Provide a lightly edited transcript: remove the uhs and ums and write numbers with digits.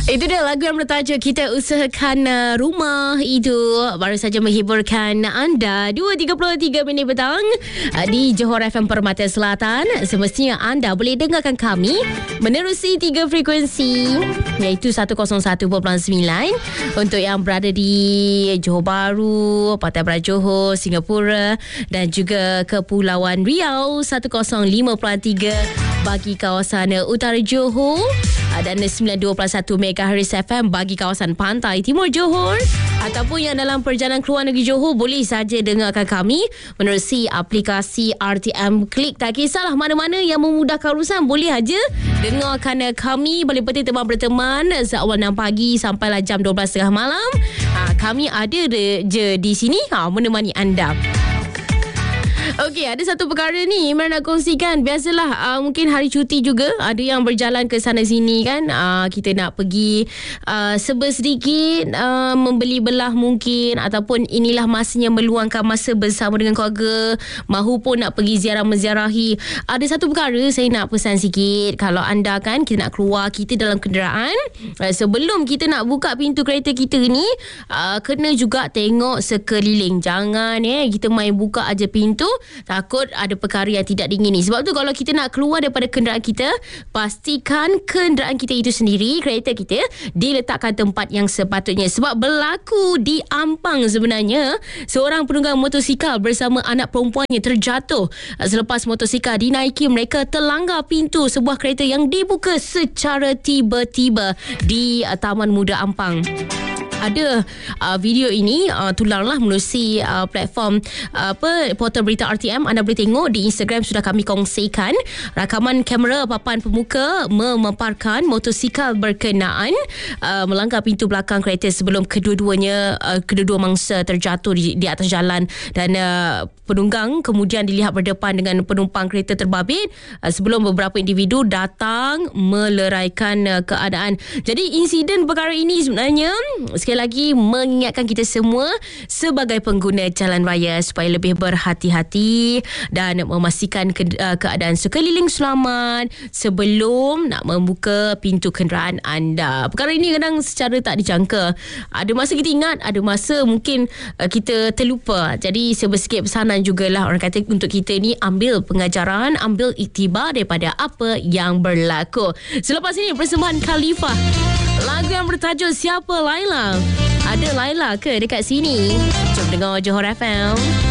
Itu dia lagu yang bertajuk Kita Usahakan Rumah. Itu baru saja menghiburkan anda 2.33 minit petang di Johor FM Permata Selatan. Semestinya anda boleh dengarkan kami menerusi 3 frekuensi, iaitu 101.9 untuk yang berada di Johor Bahru, Pantai Barat Johor, Singapura dan juga Kepulauan Riau, 105.3 bagi kawasan Utara Johor dan 92.1 MHz FM bagi kawasan Pantai Timur Johor. Ataupun yang dalam perjalanan keluar negeri Johor, boleh saja dengarkan kami menerusi aplikasi RTM Klik. Tak kisahlah mana-mana yang memudahkan urusan, boleh aja dengarkan kami. Paling penting teman berteman seawal 6 pagi sampailah jam 12.30 malam. Kami ada je di sini menemani anda. Okey, ada satu perkara ni Imran nak kongsikan. Biasalah mungkin hari cuti juga ada yang berjalan ke sana sini kan. Kita nak pergi serba sedikit membeli belah mungkin, ataupun inilah masanya meluangkan masa bersama dengan keluarga, mahu pun nak pergi ziarah menziarahi. Ada satu perkara saya nak pesan sikit. Kalau anda kan kita nak keluar, kita dalam kenderaan, sebelum kita nak buka pintu kereta kita ni, kena juga tengok sekeliling. Jangan kita main buka aja pintu, takut ada perkara yang tidak diingini. Sebab tu kalau kita nak keluar daripada kenderaan kita, pastikan kenderaan kita itu sendiri, kereta kita, diletakkan tempat yang sepatutnya. Sebab berlaku di Ampang sebenarnya, seorang penunggang motosikal bersama anak perempuannya terjatuh selepas motosikal dinaiki mereka terlanggar pintu sebuah kereta yang dibuka secara tiba-tiba di Taman Muda Ampang. Ada video ini tulanglah menerusi platform portal berita RTM. Anda boleh tengok di Instagram, sudah kami kongsikan rakaman kamera papan pemuka memaparkan motosikal berkenaan melanggar pintu belakang kereta sebelum kedua mangsa terjatuh di atas jalan, dan penunggang kemudian dilihat berdepan dengan penumpang kereta terbabit sebelum beberapa individu datang meleraikan keadaan. Jadi insiden perkara ini sebenarnya sekali lagi mengingatkan kita semua sebagai pengguna jalan raya supaya lebih berhati-hati dan memastikan keadaan sekeliling selamat sebelum nak membuka pintu kenderaan anda. Perkara ini kadang secara tak dijangka. Ada masa kita ingat, ada masa mungkin kita terlupa. Jadi sebersikit pesanan jugalah orang kata untuk kita ni, ambil pengajaran, ambil iktibar daripada apa yang berlaku. Selepas ini persembahan Khalifah, lagu yang bertajuk Siapa Laila. Ada Laila ke dekat sini? Jom dengar Johor FM.